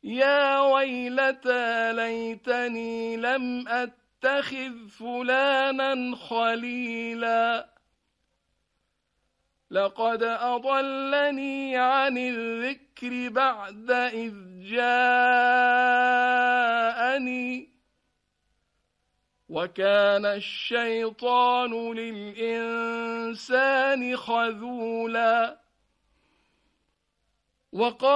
يا ويلتى ليتني لم أتخذ فلانا خليلا لقد أضلني عن الذكر بعد إذ جاءني وكان الشيطان للإنسان خذولا